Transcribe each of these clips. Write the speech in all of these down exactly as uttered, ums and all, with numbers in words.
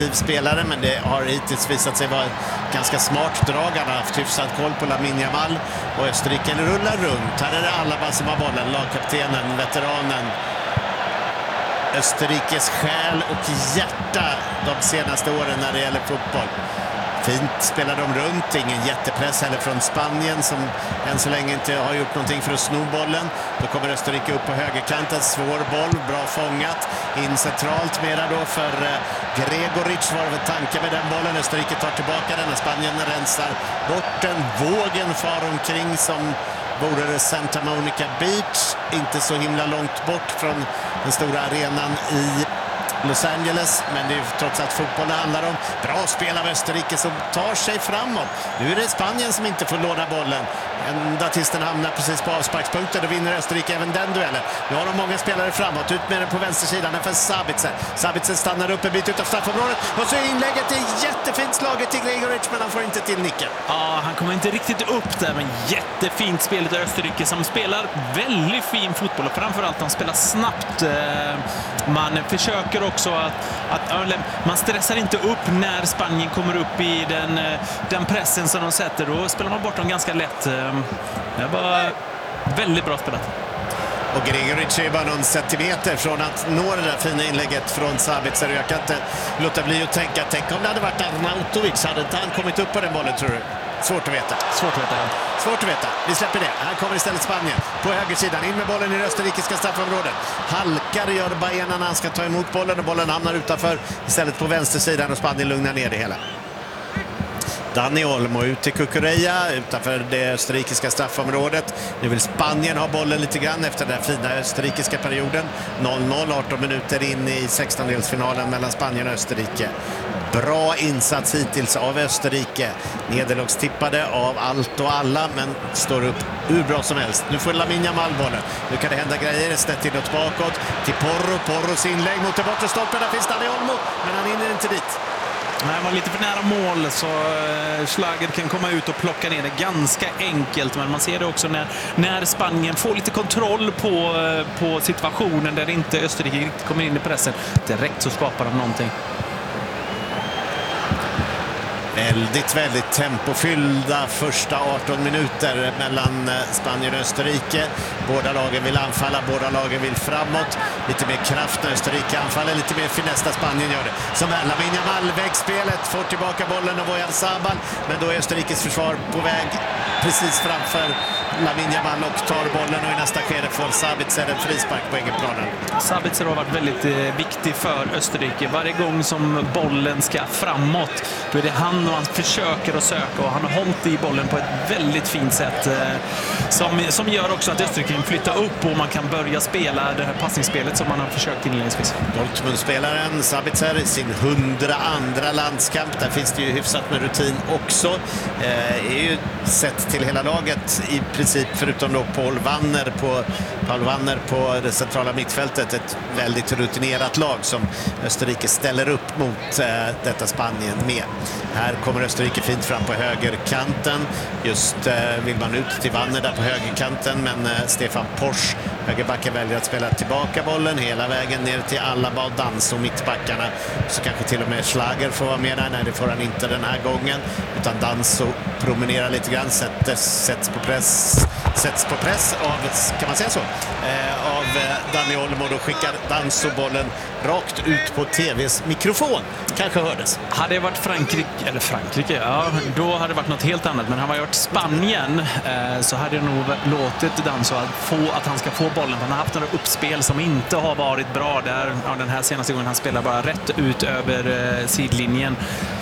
spelare, men det har hittills visat sig vara ganska smart drag. Han har haft hyfsad koll på Lamine Yamal och Österrike rullar runt. Här är det Alaba som har bollen, lagkaptenen, veteranen. Österrikes själ och hjärta de senaste åren när det gäller fotboll. Fint spelar de runt, ingen jättepress heller från Spanien som än så länge inte har gjort någonting för att sno bollen. Då kommer Österrike upp på högerkanten, svår boll, bra fångat. In centralt mera då för Gregoric var det tanke med den bollen. Österrike tar tillbaka den och Spanien rensar bort den. Vågen far omkring som vore det Santa Monica Beach, inte så himla långt bort från den stora arenan i Los Angeles, men det är trots allt fotboll det handlar om. Bra spel av Österrike som tar sig framåt. Nu är det Spanien som inte får låna bollen. Ända tills den hamnar precis på avsparkspunkten. Då vinner Österrike även den duellen. Nu har de många spelare framåt. Ut med den på vänstersidan. För Sabitzer. Sabitzer stannar upp en bit utanför straffområdet. Och så är inlägget är jättefint slaget till Gregoric, men han får inte till nicken. Ja, han kommer inte riktigt upp där, men jättefint spel av Österrike som spelar väldigt fin fotboll. Och framförallt de spelar snabbt. Man försöker också att, att man stressar inte upp när Spanien kommer upp i den, den pressen som de sätter. Då spelar man bort dem ganska lätt. Det var väldigt bra spelat. Och Gregoric är bara någon centimeter från att nå det där fina inlägget från Sabitzer. Jag kan inte låta bli att tänka, tänk om det hade varit Arnautovic, hade inte han kommit upp på den bollen, tror du? Svårt att veta. Svårt att veta. Svårt att veta. Vi släpper det. Här kommer istället Spanien på högersidan. In med bollen i det österrikiska straffområdet. Halkar gör Bayern när han ska ta emot bollen och bollen hamnar utanför istället på vänstersidan och Spanien lugnar ner det hela. Dani Olmo ut till Cucurella utanför det österrikiska straffområdet. Nu vill Spanien ha bollen lite grann efter den fina österrikiska perioden. noll noll, arton minuter in i sextondelsfinalen mellan Spanien och Österrike. Bra insats hittills av Österrike. Nederlagstippade av allt och alla, men står upp hur bra som helst. Nu får Lamine Yamal bollen. Nu kan det hända grejer. Snett inåt bakåt till Porro. Porros inlägg mot det bortre stolpen. Där finns Dani Olmo, men han hinner inte dit. Nej, han var lite för nära mål, så Schlager kan komma ut och plocka ner det ganska enkelt. Men man ser det också när, när Spanien får lite kontroll på, på situationen där inte Österrike riktigt kommer in i pressen. Direkt så skapar de någonting. Väldigt, väldigt tempofyllda första arton minuter mellan Spanien och Österrike. Båda lagen vill anfalla, båda lagen vill framåt. Lite mer kraft när Österrike anfaller, lite mer finess när Spanien gör det. Som är Lamine Yamal, vägspelet, får tillbaka bollen och Oyarzabal. Men då är Österrikes försvar på väg precis framför Lamine Yamal och tar bollen, och i nästa skede får Sabitzer en frispark på egenplanen. Sabitzer har varit väldigt eh, viktig för Österrike. Varje gång som bollen ska framåt, då är det han och han försöker att söka, och han har hållit i bollen på ett väldigt fint sätt eh, som, som gör också att Österrike kan flytta upp och man kan börja spela det här passningsspelet som man har försökt inledningsvis. Dortmund-spelaren Sabitzer i sin hundra andra landskamp. Där finns det ju hyfsat med rutin också. Eh, är ju sett till hela laget i princip, förutom då Paul Wanner på, Paul Wanner på det centrala mittfältet. Ett väldigt rutinerat lag som Österrike ställer upp mot eh, detta Spanien med. Här kommer Österrike fint fram på högerkanten. Just eh, vill man ut till Wanner där på högerkanten, men eh, Stefan Posch, högerbacken, väljer att spela tillbaka bollen hela vägen ner till Alaba och Danso, mittbackarna. Så kanske till och med Schlager får vara med där. Nej, det får han inte den här gången, utan Danso promenerar lite grann, sätts, sätts på press sätts på press av, kan man säga så, eh, av eh, Dani Olmo. Då skickar Danso bollen rakt ut på tvs mikrofon. Kanske hördes. Hade det varit Frankrike, eller Frankrike, ja, då hade det varit något helt annat. Men han har varit Spanien, eh, så hade jag nog låtit Danso att, få, att han ska få bollen. Han har haft några uppspel som inte har varit bra där. Ja, den här senaste gången han spelar bara rätt ut över eh, sidlinjen.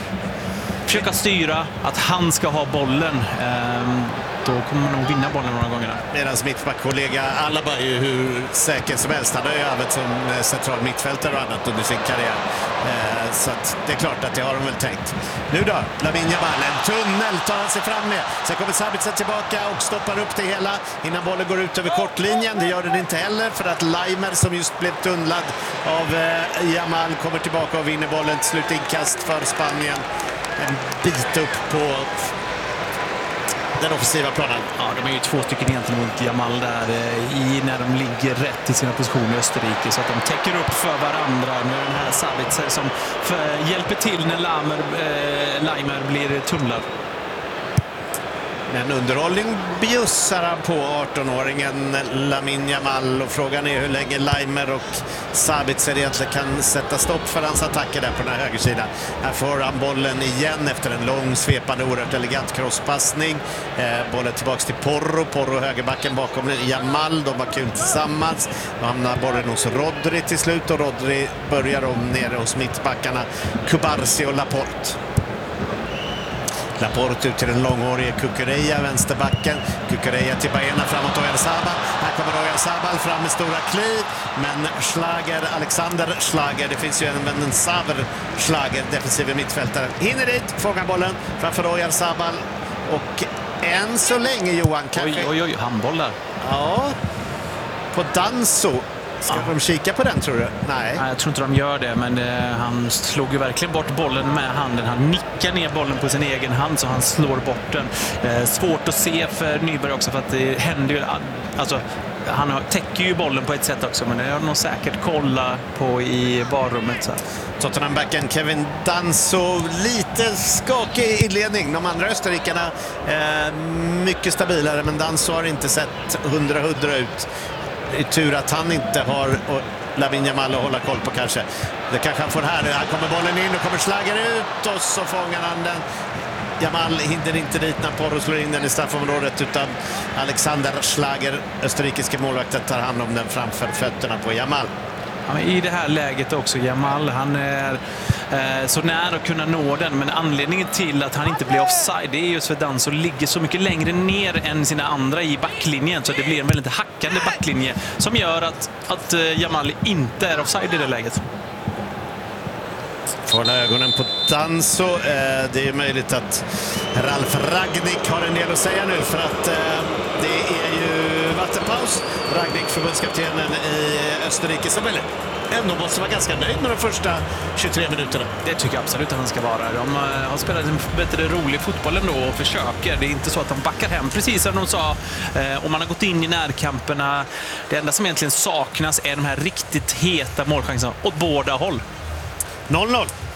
Försöka styra att han ska ha bollen. Eh, då kommer man nog vinna bollen några gånger. Medan mittbackkollega Alaba är ju hur säker som helst. Han har ju arbetat som central mittfältare och annat under sin karriär. Eh, så att det är klart att det har de väl tänkt. Nu då, Lamine Yamal, en tunnel tar han sig fram med. Sen kommer Sabitzer tillbaka och stoppar upp det hela innan bollen går ut över kortlinjen. Det gör den inte heller, för att Leimer, som just blev tunnlad av eh, Yamal, kommer tillbaka och vinner bollen. Slut inkast för Spanien. En bit upp på den offensiva planen. Ja, de är ju två stycken egentligen mot Jamal där i, när de ligger rätt i sina positioner i Österrike, så att de täcker upp för varandra. Nu är den här Sabitzer som för, hjälper till när Lamer, eh, Laimer blir tunnlad. Men underhållning bjussar han på arton-åringen Lamine Yamal, och frågan är hur länge Laimer och Sabitzer egentligen kan sätta stopp för hans attacker där på den här högersidan. Här får han bollen igen efter en lång svepande oerhört elegant crosspassning. Eh, bollen tillbaks till Porro, Porro högerbacken bakom Yamal, de var kul tillsammans. Då hamnar bollen hos Rodri till slut, och Rodri börjar om nere hos mittbackarna Kubarsi och Laporte. Laporte ut till den långhårige Cucurella, vänsterbacken. Cucurella till Baena, framåt Oyarzabal. Här kommer Oyarzabal fram med stora kliv. Men Schlager, Alexander Schlager, det finns ju en, en Saver Schlager, defensiv mittfältare. Hinner dit, fångar bollen framför Oyarzabal. Och än så länge, Johan, kanske... Oj, oj, oj, handboll där. Ja, på Danso. Ska ja. de kika på den, tror du? Nej. Nej, jag tror inte de gör det, men eh, han slog ju verkligen bort bollen med handen. Han nickar ner bollen på sin egen hand så han slår bort den. Eh, svårt att se för Nyberg också, för att det händer ju... Alltså, han har, täcker ju bollen på ett sätt också, men det har nog säkert kolla på i barrummet. Tottenham-backen Kevin Danso, lite skakig inledning. De andra österrikarna eh, mycket stabilare, men Danso har inte sett hundra hundra ut. Det är tur att han inte har och Lamine Yamal att hålla koll på kanske. Det kanske han får här. Här kommer bollen in och kommer Schlager ut, och så fångar han den. Jamal hinner inte dit när Porro slår in den i straffområdet, utan Alexander Schlager, österrikiske målvakten, tar hand om den framför fötterna på Yamal. Ja, i det här läget också, Yamal, han är eh, så nära att kunna nå den, men anledningen till att han inte blir offside, det är just för att Danso ligger så mycket längre ner än sina andra i backlinjen, så det blir en väldigt hackande backlinje som gör att, att eh, Yamal inte är offside i det läget. Får ögonen på Danso. Eh, det är möjligt att Ralf Rangnick har en del att säga nu, för att eh, det är ju vattenpaus. Rangnick, förbundskaptenen i Österrike, som väl ändå måste vara ganska nöjd med de första tjugotre minuterna. Det tycker jag absolut att han ska vara. De har spelat en bättre rolig fotboll ändå och försöker. Det är inte så att de backar hem, precis som de sa. Eh, och man har gått in i närkamperna. Det enda som egentligen saknas är de här riktigt heta målchanserna åt båda håll. noll noll.